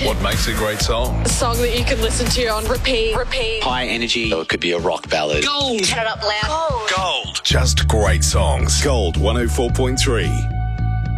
What makes a great song? A song that you can listen to on repeat. High energy. So it could be a rock ballad. Gold. Turn it up loud. Gold. Just great songs. Gold 104.3.